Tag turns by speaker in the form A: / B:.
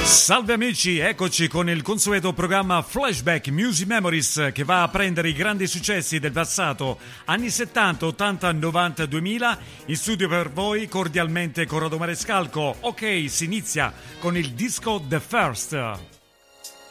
A: Salve amici, eccoci con il consueto programma Flashback Music Memories che va a prendere i grandi successi del passato, anni 70, 80, 90, 2000. In studio per voi cordialmente Corrado Marescalco. Ok, si inizia con il disco The First.